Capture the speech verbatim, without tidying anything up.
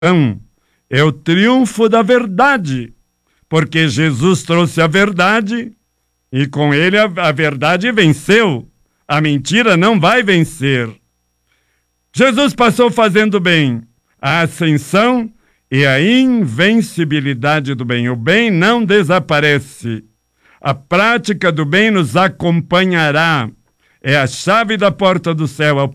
É o triunfo da verdade, porque Jesus trouxe a verdade e com ele a, a verdade venceu. A mentira não vai vencer. Jesus passou fazendo bem, a ascensão e a invencibilidade do bem. O bem não desaparece. A prática do bem nos acompanhará. É a chave da porta do céu.